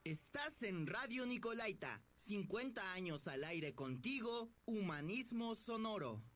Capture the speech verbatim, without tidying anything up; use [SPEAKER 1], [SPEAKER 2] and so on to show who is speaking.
[SPEAKER 1] Estás en Radio Nicolaita, cincuenta años al aire contigo, humanismo sonoro.